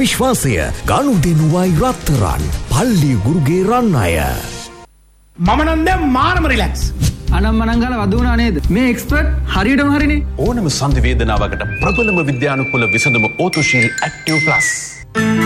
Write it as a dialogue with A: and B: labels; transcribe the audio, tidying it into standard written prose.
A: විශ්වාසය ගනුදෙනුවයි රත්තරන් පල්ලි ගුරුගේ රන් අය.
B: මම නම් දැන් මාරම රිලැක්ස්.
C: අනම්මනම් ගාලා වදුණා නේද? මේ එක්ස්පර්ට් හරියටම හරිනේ.
D: ඕනම සංධි වේදනාවකට ප්‍රබලම විද්‍යානුකූල විසඳුම ඕතුශීල් ඇක්ටිව් ප්ලස්.